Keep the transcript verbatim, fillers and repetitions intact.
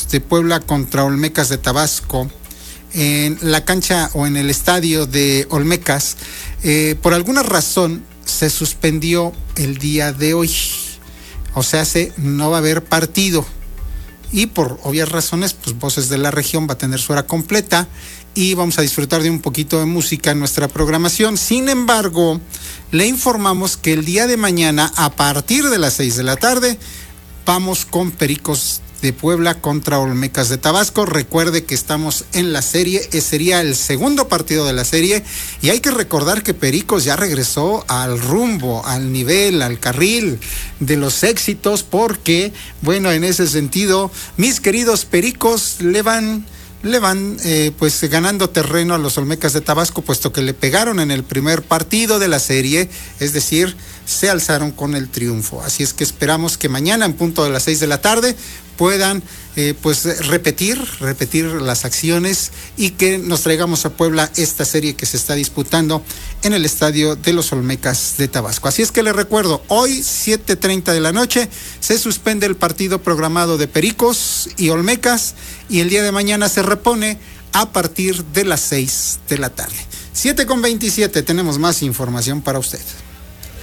de Puebla contra Olmecas de Tabasco en la cancha o en el estadio de Olmecas, eh, por alguna razón se suspendió el día de hoy. O sea, se, no va a haber partido. Y por obvias razones, pues Voces de la Región va a tener su hora completa y vamos a disfrutar de un poquito de música en nuestra programación. Sin embargo, le informamos que el día de mañana, a partir de las seis de la tarde, vamos con Pericos de Puebla contra Olmecas de Tabasco. Recuerde que estamos en la serie, sería el segundo partido de la serie, y hay que recordar que Pericos ya regresó al rumbo, al nivel, al carril de los éxitos, porque, bueno, en ese sentido, mis queridos Pericos le van... le van eh, pues ganando terreno a los Olmecas de Tabasco, puesto que le pegaron en el primer partido de la serie, es decir, se alzaron con el triunfo. Así es que esperamos que mañana en punto de las seis de la tarde puedan eh, pues repetir, repetir las acciones y que nos traigamos a Puebla esta serie que se está disputando en el estadio de los Olmecas de Tabasco. Así es que les recuerdo, hoy siete treinta de la noche se suspende el partido programado de Pericos y Olmecas, y el día de mañana se repone a partir de las seis de la tarde. siete con veintisiete, tenemos más información para usted.